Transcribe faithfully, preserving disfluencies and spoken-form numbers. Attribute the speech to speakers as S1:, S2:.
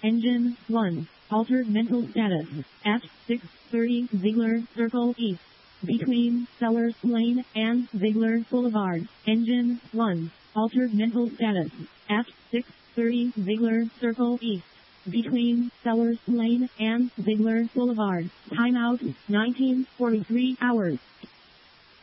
S1: Engine one. Altered mental status. At six thirty Ziegler Circle East. Between Sellers Lane and Ziegler Boulevard. Engine one. Altered mental status. At six thirty Ziegler Circle East. Between Sellers Lane and Ziegler Boulevard. Timeout nineteen forty-three hours.